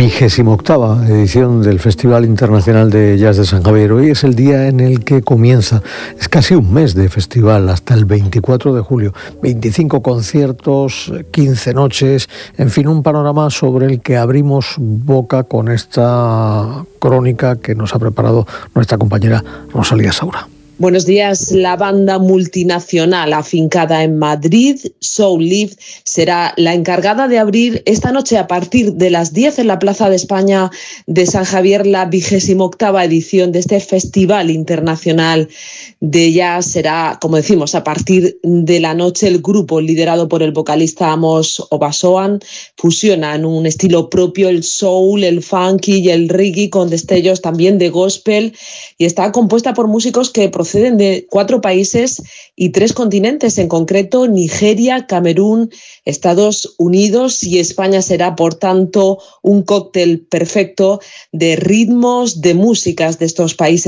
28ª edición del Festival Internacional de Jazz de San Javier. Hoy es el día en el que comienza, es casi un mes de festival, hasta el 24 de julio. 25 conciertos, 15 noches, en fin, un panorama sobre el que abrimos boca con esta crónica que nos ha preparado nuestra compañera Rosalía Saura. Buenos días. La banda multinacional afincada en Madrid, Soul Lift, será la encargada de abrir esta noche a partir de las 10 en la Plaza de España de San Javier la 28ª edición de este Festival Internacional de Jazz. Será, como decimos, a partir de la noche. El grupo, liderado por el vocalista Amos Obasoan, fusiona en un estilo propio el soul, el funky y el reggae con destellos también de gospel, y está compuesta por músicos que proceden de 4 países y 3 continentes, en concreto Nigeria, Camerún, Estados Unidos y España. Será, por tanto, un cóctel perfecto de ritmos, de músicas de estos países